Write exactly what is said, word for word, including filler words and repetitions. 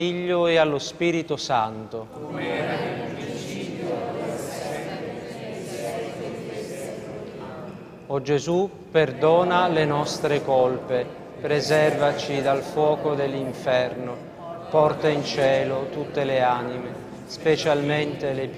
Figlio e allo Spirito Santo. O Gesù, perdona le nostre colpe, preservaci dal fuoco dell'inferno, porta in cielo tutte le anime, specialmente le più